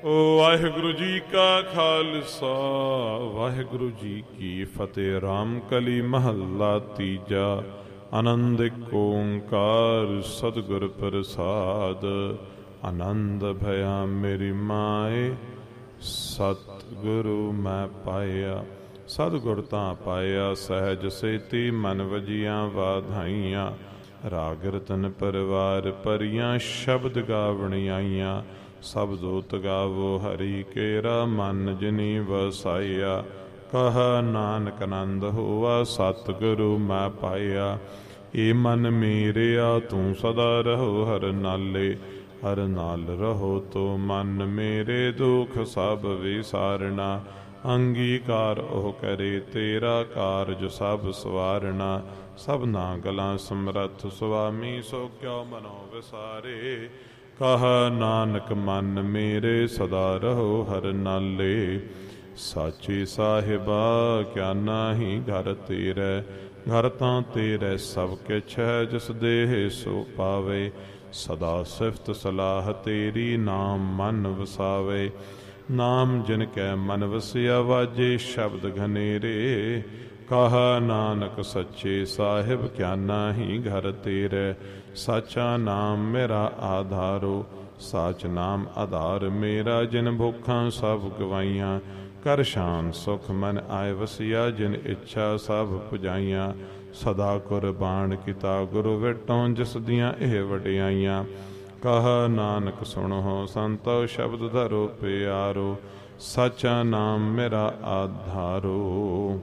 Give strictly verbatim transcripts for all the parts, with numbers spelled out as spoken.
ਵਾਹਿਗੁਰੂ ਜੀ ਕਾ ਖਾਲਸਾ ਵਾਹਿਗੁਰੂ ਜੀ ਕੀ ਫਤਿਹ। ਰਾਮ ਕਲੀ ਮਹੱਲਾ ਤੀਜਾ। ਆਨੰਦ ਏਕ ਓੰਕਾਰ ਸਤਿਗੁਰ ਪ੍ਰਸਾਦ। ਆਨੰਦ ਭਇਆ ਮੇਰੀ ਮਾਏ ਸਤਿਗੁਰੂ ਮੈਂ ਪਾਇਆ। ਸਤਿਗੁਰ ਤਾਂ ਪਾਇਆ ਸਹਿਜ ਸੇਤੀ ਮਨ ਵਜੀਆਂ ਵਾਧਾਈਆਂ। ਰਾਗ ਰਤਨ ਪਰਿਵਾਰ ਭਰੀਆਂ ਸ਼ਬਦ ਗਾਵਣ ਆਈਆਂ। ਸਭ ਦੋਤ ਗਾਵੋ ਹਰੀ ਕੇਰਾ ਮਨ ਜਿਨੀ ਵਸਾਇਆ। ਕਹ ਨਾਨਕ ਆਨੰਦ ਹੋਆ ਸਤਿਗੁਰੂ ਮੈਂ ਪਾਇਆ। ਏ ਮਨ ਮੇਰਿਆ ਤੂੰ ਸਦਾ ਰਹੋ ਹਰ ਨਾਲੇ। ਹਰ ਨਾਲ ਰਹੋ ਤੋ ਮਨ ਮੇਰੇ ਦੁਖ ਸਭ ਵਿਸਾਰਨਾ। ਅੰਗੀਕਾਰ ਉਹ ਕਰੇ ਤੇਰਾ ਕਾਰਜ ਸਭ ਸਵਾਰਨਾ। ਸਭਨਾ ਗਲਾਂ ਸਮਰੱਥ ਸੁਆਮੀ ਸੋ ਕਿਉ ਮਨੋ ਵਿਸਾਰੇ। ਕਹ ਨਾਨਕ ਮਨ ਮੇਰੇ ਸਦਾ ਰਹੋ ਹਰ ਨਾਲੇ। ਸਾਚੇ ਸਾਹਿਬਾ ਕਿਆ ਨਾਹੀ ਘਰ ਤੇਰੇ। ਘਰ ਤਾਂ ਤੇਰੇ ਸਭ ਕਿਛ ਹੈ ਜਿਸ ਦੇਹ ਸੋ ਪਾਵੇ। ਸਦਾ ਸਿਫਤ ਸਲਾਹ ਤੇਰੀ ਨਾਮ ਮਨ ਵਸਾਵੇ। ਨਾਮ ਜਿਨ ਕੈ ਮਨ ਵਸਿਆ ਵਾਜੇ ਸ਼ਬਦ ਘਨੇਰੇ। ਕਹ ਨਾਨਕ ਸੱਚੇ ਸਾਹਿਬ ਕਿਆ ਨਾਹੀ ਘਰ ਤੇਰੇ। ਸਾਚਾ ਨਾਮ ਮੇਰਾ ਆਧਾਰੋ ਸਾਚ ਨਾਮ ਆਧਾਰ ਮੇਰਾ। ਜਿਨ ਭੁੱਖਾਂ ਸਭ ਗਵਾਈਆਂ ਕਰ ਸ਼ਾਨ ਸੁਖ ਮਨ ਆਏ ਵਸਿਆ। ਜਿਨ ਇੱਛਾ ਸਭ ਪੁਜਾਈਆਂ ਸਦਾ ਕੁਰਬਾਨ ਕੀਤਾ ਗੁਰੂ ਵਿਟੋਂ ਜਿਸ ਦੀਆਂ ਇਹ ਵਡਿਆਈਆਂ। ਕਹ ਨਾਨਕ ਸੁਣੋ ਸੰਤੋ ਸ਼ਬਦ ਧਰੋ ਪਿਆਰੋ। ਸਾਚਾ ਨਾਮ ਮੇਰਾ ਆਧਾਰੋ।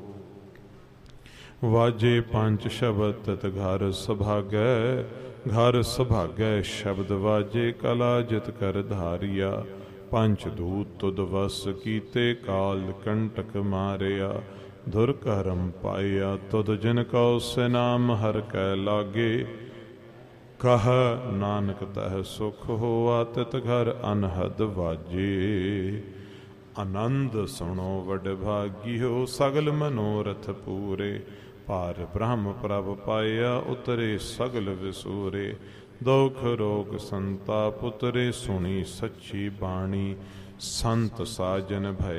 ਵਾਜੇ ਪੰਜ ਸ਼ਬਦ ਤਤ ਘਰ ਸੁਭਾਗੈ। ਘਰ ਸੁਭਾਗੈ ਸ਼ਬਦ ਵਾਜੇ ਕਲਾ ਜਿਤ ਕਰ ਧਾਰਿਆ। ਪੰਜ ਦੂਤ ਤੁਧ ਵਸ ਕੀਤੇ ਕਾਲ ਕੰਟਕ ਮਾਰਿਆ। ਧੁਰ ਕਰਮ ਪਾਇਆ ਤੁਧ ਜਿਨ ਕਉ ਸੇ ਨਾਮ ਹਰ ਕੈ ਲਾਗੇ। ਕਹ ਨਾਨਕ ਤਹ ਸੁਖ ਹੋਆ ਤਿਤ ਘਰ ਅਨਹਦ ਵਾਜੇ। ਆਨੰਦ ਸੁਣੋ ਵਡ ਭਾਗਿਓ ਸਗਲ ਮਨੋਰਥ ਪੂਰੇ। ਭਾਰ ਬ੍ਰਹਮ ਪ੍ਰਭ ਪਾਇਆ ਉਤਰੇ ਸਗਲ ਵਿਸੂਰੇ। ਦੁਖ ਰੋਗ ਸੰਤਾਪ ਉਤਰੇ ਸੁਣੀ ਸੱਚੀ ਬਾਣੀ। ਸੰਤ ਸਾਜਨ ਭਏ